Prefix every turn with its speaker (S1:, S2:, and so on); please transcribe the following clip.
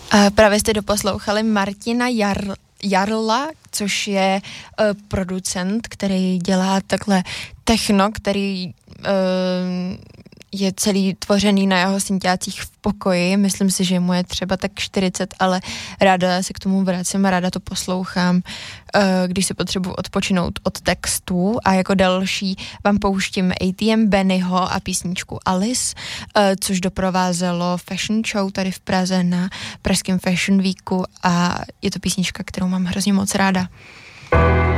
S1: Právě jste doposlouchali Martina Jarla, což je producent, který dělá takhle techno, který je celý tvořený na jeho synťácích v pokoji. Myslím si, že mu je třeba tak 40, ale ráda se k tomu vracím a ráda to poslouchám, když se potřebuji odpočinout od textů. A jako další vám pouštím ATM Bennyho a písničku Alice, což doprovázelo fashion show tady v Praze na pražském Fashion Weeku a je to písnička, kterou mám hrozně moc ráda.